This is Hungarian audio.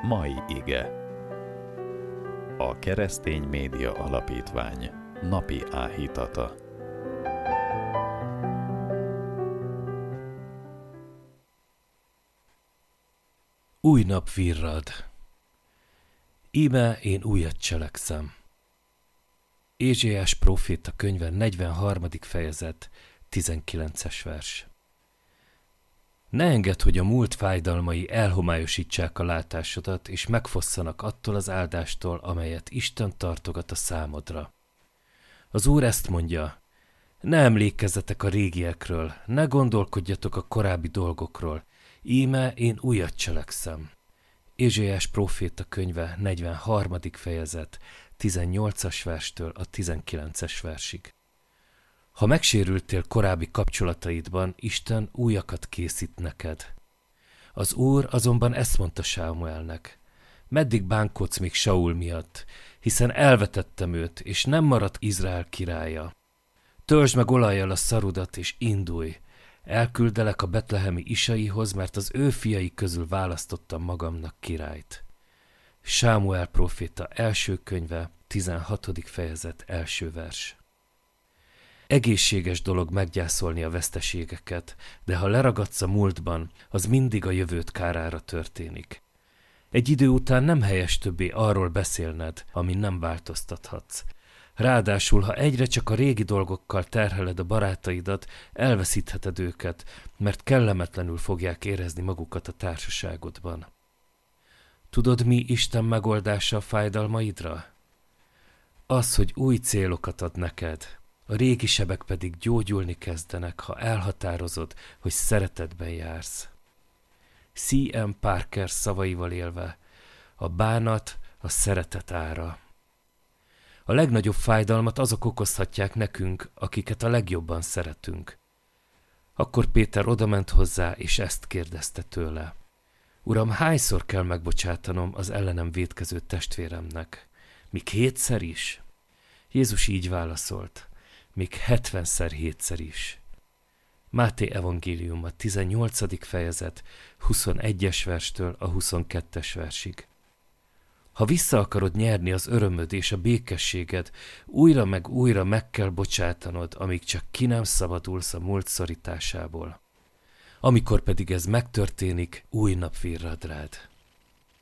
Mai ige. A Keresztény Média Alapítvány napi áhítata. Új nap virrad. Íme én újat cselekszem. Ézsaiás próféta könyve 43. fejezet, 19. vers. Ne engedd, hogy a múlt fájdalmai elhomályosítsák a látásodat, és megfosszanak attól az áldástól, amelyet Isten tartogat a számodra. Az Úr ezt mondja: ne emlékezzetek a régiekről, ne gondolkodjatok a korábbi dolgokról, íme én újat cselekszem. Ézsaiás próféta könyve 43. fejezet, 18. verstől a 19. versig. Ha megsérültél korábbi kapcsolataidban, Isten újakat készít neked. Az Úr azonban ezt mondta Sámuelnek: meddig bánkodsz még Saul miatt, hiszen elvetettem őt, és nem maradt Izrael királya. Töltsd meg olajjal a szarudat, és indulj. Elküldelek a betlehemi Isaihoz, mert az ő fiai közül választottam magamnak királyt. Sámuel próféta első könyve, 16. fejezet, első vers. Egészséges dolog meggyászolni a veszteségeket, de ha leragadsz a múltban, az mindig a jövőt kárára történik. Egy idő után nem helyes többé arról beszélned, amin nem változtathatsz. Ráadásul, ha egyre csak a régi dolgokkal terheled a barátaidat, elveszítheted őket, mert kellemetlenül fogják érezni magukat a társaságodban. Tudod, mi Isten megoldása a fájdalmaidra? Az, hogy új célokat ad neked. A régi sebek pedig gyógyulni kezdenek, ha elhatározod, hogy szeretetben jársz. C.M. Parker szavaival élve: a bánat a szeretet ára. A legnagyobb fájdalmat azok okozhatják nekünk, akiket a legjobban szeretünk. Akkor Péter odament hozzá, és ezt kérdezte tőle: Uram, hányszor kell megbocsátanom az ellenem vétkező testvéremnek? Míg 7-szer is? Jézus így válaszolt: még 70-szer 7-szer is. Máté evangéliuma 18. fejezet, 21. verstől a 22. versig. Ha vissza akarod nyerni az örömöd és a békességed, újra meg újra meg kell bocsátanod, amíg csak ki nem szabadulsz a múlt szorításából. Amikor pedig ez megtörténik, új nap virrad rád.